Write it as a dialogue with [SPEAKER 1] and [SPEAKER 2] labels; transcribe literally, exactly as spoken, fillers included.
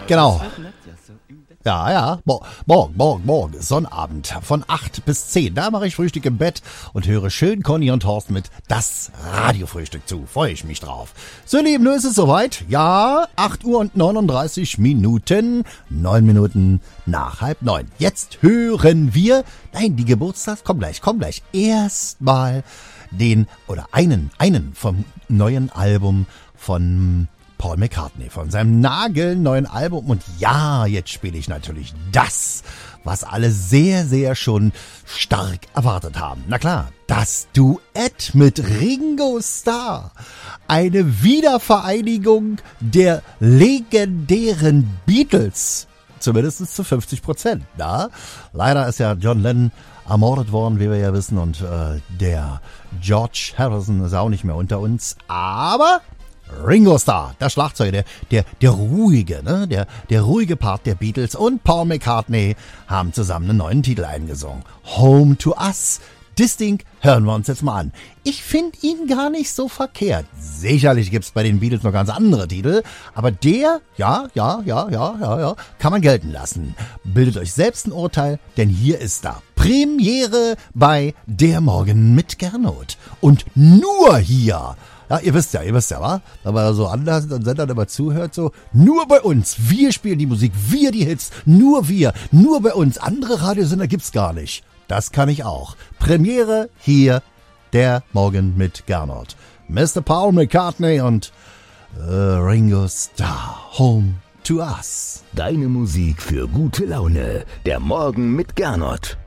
[SPEAKER 1] Genau. Ja, ja, Mo- morgen, morgen, morgen, Sonnabend von acht bis zehn. Da mache ich Frühstück im Bett und höre schön Conny und Horst mit das Radiofrühstück zu. Freue ich mich drauf. So, ihr Lieben, nun ist es soweit. Ja, acht Uhr und neununddreißig Minuten. Neun Minuten nach halb neun. Jetzt hören wir, nein, die Geburtstags, komm gleich, komm gleich. Erstmal den, oder einen, einen vom neuen Album von Paul McCartney, von seinem nagelneuen Album. Und ja, jetzt spiele ich natürlich das, was alle sehr, sehr schon stark erwartet haben. Na klar, das Duett mit Ringo Starr. Eine Wiedervereinigung der legendären Beatles. Zumindest zu fünfzig Prozent. Ja? Leider ist ja John Lennon ermordet worden, wie wir ja wissen. Und äh, der George Harrison ist auch nicht mehr unter uns. Aber Ringo Starr, der Schlagzeuger, der, der, der ruhige, ne, der, der ruhige Part der Beatles und Paul McCartney haben zusammen einen neuen Titel eingesungen. Home to Us. Das Ding hören wir uns jetzt mal an. Ich finde ihn gar nicht so verkehrt. Sicherlich gibt's bei den Beatles noch ganz andere Titel, aber der, ja, ja, ja, ja, ja, ja, kann man gelten lassen. Bildet euch selbst ein Urteil, denn hier ist da Premiere bei Der Morgen mit Gernot. Und nur hier. Ja, ihr wisst ja, ihr wisst ja, wa? Wenn man so anders und Sendern immer zuhört, so, nur bei uns, wir spielen die Musik, wir die Hits, nur wir, nur bei uns, andere Radiosender gibt's gar nicht. Das kann ich auch. Premiere hier, Der Morgen mit Gernot. Mister Paul McCartney und äh, Ringo Starr, Home to Us.
[SPEAKER 2] Deine Musik für gute Laune, Der Morgen mit Gernot.